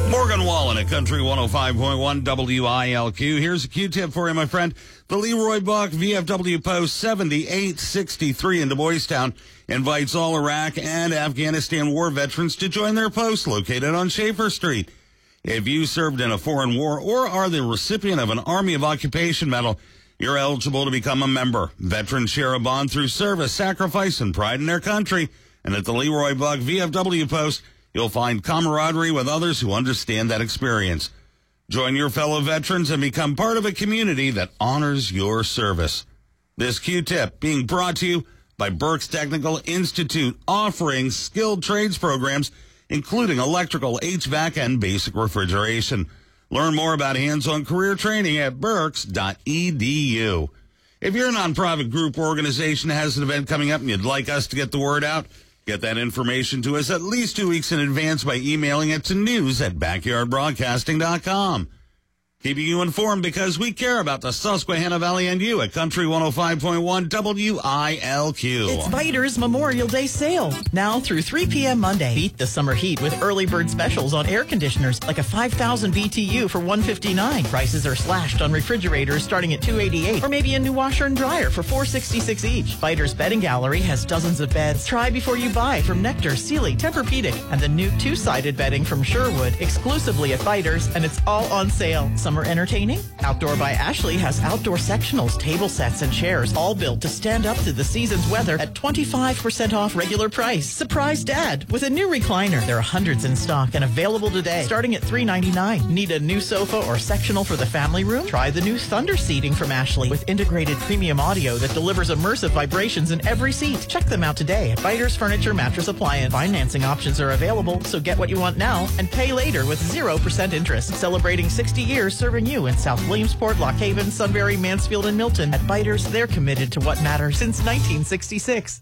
Morgan Wallen at Country 105.1 WILQ. Here's a Q-tip for you, my friend. The Leroy Buck VFW Post 7863 in Du Bois Town invites all Iraq and Afghanistan war veterans to join their post located on Schaefer Street. If you served in a foreign war or are the recipient of an Army of Occupation medal, you're eligible to become a member. Veterans share a bond through service, sacrifice, and pride in their country. And at the Leroy Buck VFW Post, you'll find camaraderie with others who understand that experience. Join your fellow veterans and become part of a community that honors your service. This Q-tip being brought to you by Berks Technical Institute, offering skilled trades programs, including electrical, HVAC, and basic refrigeration. Learn more about hands-on career training at berks.edu. If your nonprofit group or organization has an event coming up and you'd like us to get the word out, get that information to us at least 2 weeks in advance by emailing it to news@backyardbroadcasting.com. Keeping you informed because we care about the Susquehanna Valley and you at Country 105.1 WILQ. It's Viter's Memorial Day sale. Now through 3 p.m. Monday. Beat the summer heat with early bird specials on air conditioners like a 5,000 BTU for $159. Prices are slashed on refrigerators starting at $288, or maybe a new washer and dryer for $466 each. Viter's Bedding Gallery has dozens of beds. Try before you buy from Nectar, Sealy, Tempur-Pedic, and the new two-sided bedding from Sherwood exclusively at Viter's, and it's all on sale. Summer entertaining? Outdoor by Ashley has outdoor sectionals, table sets, and chairs, all built to stand up to the season's weather at 25% off regular price. Surprise Dad with a new recliner. There are hundreds in stock and available today, starting at $399. Need a new sofa or sectional for the family room? Try the new Thunder seating from Ashley with integrated premium audio that delivers immersive vibrations in every seat. Check them out today at Viter's Furniture Mattress Appliance. Financing options are available, so get what you want now and pay later with 0% interest. Celebrating 60 years serving you in South Williamsport, Lock Haven, Sunbury, Mansfield, and Milton. At Viter's, they're committed to what matters since 1966.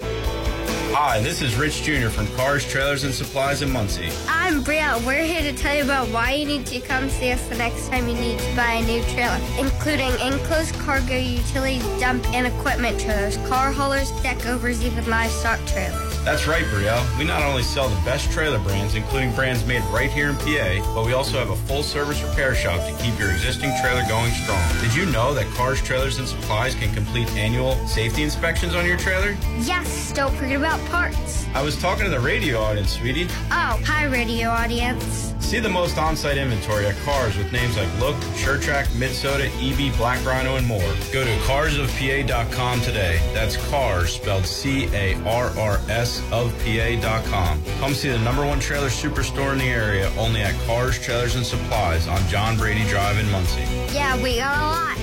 Hi, this is Rich Jr. from Cars, Trailers, and Supplies in Muncie. I'm Brielle. We're here to tell you about why you need to come see us the next time you need to buy a new trailer, including enclosed cargo, utility dump, and equipment trailers, car haulers, deck overs, even livestock trailers. That's right, Brielle. We not only sell the best trailer brands, including brands made right here in PA, but we also have a full-service repair shop to keep your existing trailer going strong. Did you know that Cars, Trailers, and Supplies can complete annual safety inspections on your trailer? Yes, don't forget about parts. I was talking to the radio audience, sweetie. Oh, hi, radio audience. See the most on-site inventory at Cars with names like Look, SureTrack, Minnesota, EB, Black Rhino, and more. Go to carsofpa.com today. That's Cars, spelled C-A-R-R-S of PA.com. Come see the #1 trailer superstore in the area, only at Cars, Trailers, and Supplies on John Brady Drive in Muncie. Yeah, we got a lot.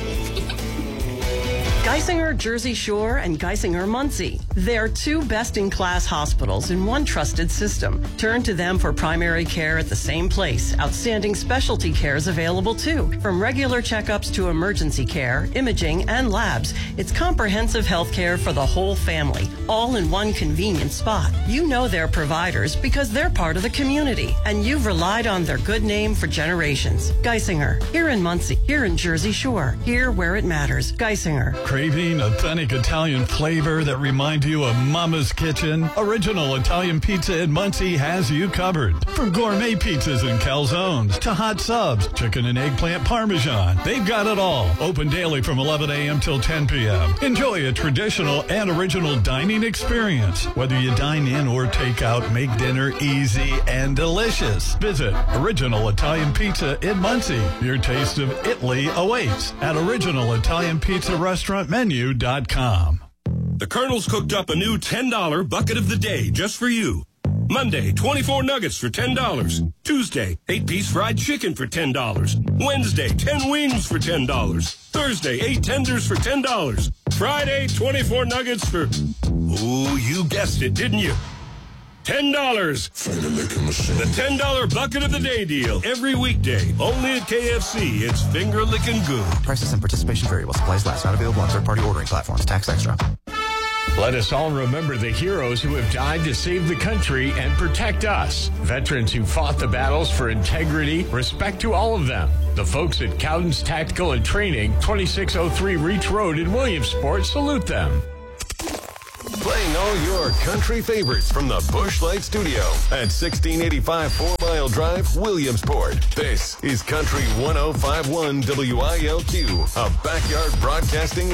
Geisinger Jersey Shore and Geisinger Muncie. They're two best-in-class hospitals in one trusted system. Turn to them for primary care at the same place. Outstanding specialty care is available too. From regular checkups to emergency care, imaging, and labs, it's comprehensive health care for the whole family, all in one convenient spot. You know their providers because they're part of the community, and you've relied on their good name for generations. Geisinger, here in Muncie, here in Jersey Shore, here where it matters. Geisinger. Craving authentic Italian flavor that reminds you of Mama's Kitchen? Original Italian Pizza in Muncie has you covered. From gourmet pizzas and calzones to hot subs, chicken and eggplant parmesan, they've got it all. Open daily from 11 a.m. till 10 p.m. Enjoy a traditional and original dining experience. Whether you dine in or take out, make dinner easy and delicious. Visit Original Italian Pizza in Muncie. Your taste of Italy awaits at Original Italian Pizza Restaurantmenu.com. The Colonel's cooked up a new $10 bucket of the day just for you. Monday, 24 nuggets for $10. Tuesday, 8-piece fried chicken for $10. Wednesday, 10 wings for $10. Thursday, 8 tenders for $10. Friday, 24 nuggets for... Ooh, you guessed it, didn't you? $10. The $10 bucket of the day deal. Every weekday. Only at KFC. It's finger licking good. Prices and participation vary while supplies last. Not available on third-party ordering platforms. Tax extra. Let us all remember the heroes who have died to save the country and protect us. Veterans who fought the battles for integrity. Respect to all of them. The folks at Cowden's Tactical and Training, 2603 Reach Road in Williamsport, salute them. Playing all your country favorites from the Busch Light Studio at 1685 4 Mile Drive, Williamsport. This is Country 105.1 WILQ, a backyard broadcasting